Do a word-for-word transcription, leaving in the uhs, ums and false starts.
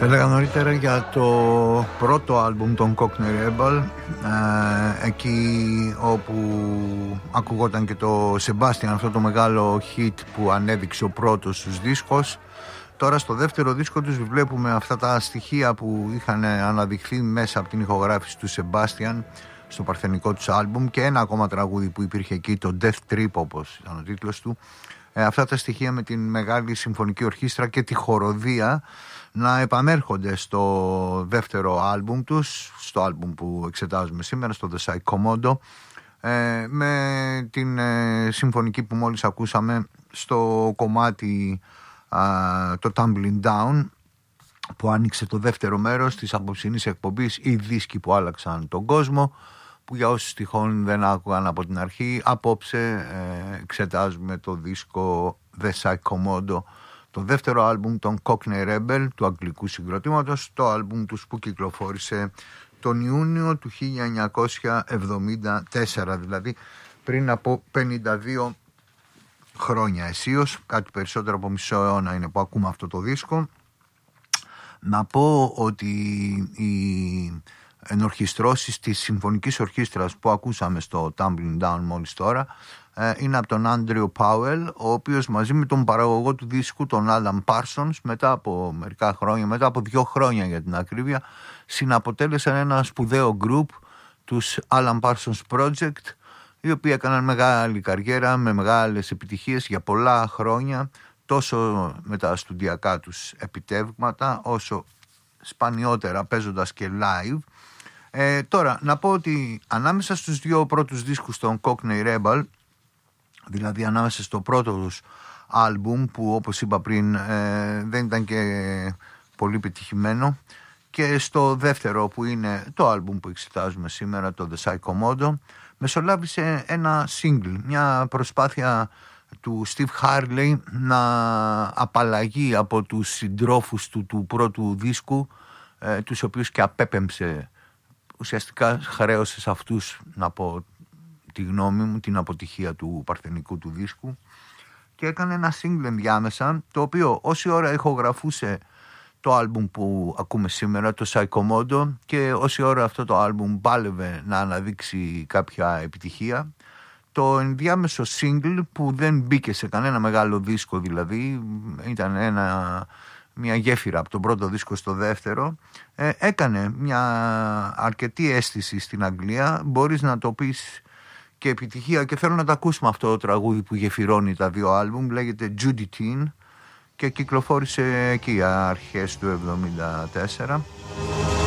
Έλεγα νωρίτερα για το πρώτο άλμπουμ των Cockney Rebel, ε, εκεί όπου ακουγόταν και το Sebastian, αυτό το μεγάλο hit που ανέδειξε ο πρώτος στους δίσκους. Τώρα στο δεύτερο δίσκο τους βλέπουμε αυτά τα στοιχεία που είχαν αναδειχθεί μέσα από την ηχογράφηση του Sebastian στο παρθενικό τους άλμπουμ, και ένα ακόμα τραγούδι που υπήρχε εκεί, το Death Trip όπως ήταν ο τίτλος του. Ε, αυτά τα στοιχεία με την μεγάλη συμφωνική ορχήστρα και τη χοροδία να επανέρχονται στο δεύτερο άλμπουμ τους, στο άλμπουμ που εξετάζουμε σήμερα, στο The Psychomondo, ε, με την ε, συμφωνική που μόλις ακούσαμε στο κομμάτι α, το Tumbling Down, που άνοιξε το δεύτερο μέρος της απόψινής εκπομπής «Οι δίσκοι που άλλαξαν τον κόσμο», που για όσους τυχόν δεν άκουγαν από την αρχή, απόψε ε, εξετάζουμε το δίσκο The Psychomondo, το δεύτερο άλμπουμ των Cockney Rebel, του αγγλικού συγκροτήματος, το άλμπουμ τους που κυκλοφόρησε τον Ιούνιο του χίλια εννιακόσια εβδομήντα τέσσερα, δηλαδή πριν από πενήντα δύο χρόνια αισίως, κάτι περισσότερο από μισό αιώνα είναι που ακούμε αυτό το δίσκο. Να πω ότι οι ενορχιστρώσεις της συμφωνικής ορχήστρας που ακούσαμε στο Tumbling Down μόλις τώρα είναι από τον Andrew Powell, ο οποίος μαζί με τον παραγωγό του δίσκου, τον Alan Parsons, μετά από μερικά χρόνια, μετά από δύο χρόνια για την ακρίβεια, συναποτέλεσαν ένα σπουδαίο group, τους Alan Parsons Project, οι οποίοι έκαναν μεγάλη καριέρα με μεγάλες επιτυχίες για πολλά χρόνια, τόσο με τα στουντιακά τους επιτεύγματα όσο σπανιότερα παίζοντας και live. Ε, τώρα να πω ότι ανάμεσα στους δύο πρώτους δίσκους των Cockney Rebel, δηλαδή ανάμεσα στο πρώτο τους άλμπουμ που όπως είπα πριν ε, δεν ήταν και πολύ πετυχημένο, και στο δεύτερο που είναι το άλμπουμ που εξετάζουμε σήμερα, το The Psychomondo, μεσολάβησε ένα single, μια προσπάθεια του Steve Harley να απαλλαγεί από τους συντρόφους του του πρώτου δίσκου, ε, τους οποίους και απέπεμψε, ουσιαστικά χρέωσε σε αυτούς, να πω τη γνώμη μου, την αποτυχία του παρθενικού του δίσκου, και έκανε ένα single ενδιάμεσα, το οποίο όση ώρα ηχογραφούσε το άλμπουμ που ακούμε σήμερα, το Psychomondo, και όση ώρα αυτό το άλμπουμ πάλευε να αναδείξει κάποια επιτυχία, το ενδιάμεσο single που δεν μπήκε σε κανένα μεγάλο δίσκο, δηλαδή ήταν ένα, μια γέφυρα από τον πρώτο δίσκο στο δεύτερο, ε, έκανε μια αρκετή αίσθηση στην Αγγλία, μπορείς να το πεις και επιτυχία, και θέλω να το ακούσουμε αυτό το τραγούδι που γεφυρώνει τα δύο άλμπουμ, λέγεται Judy Teen και κυκλοφόρησε εκεί αρχές του εβδομήντα τέσσερα.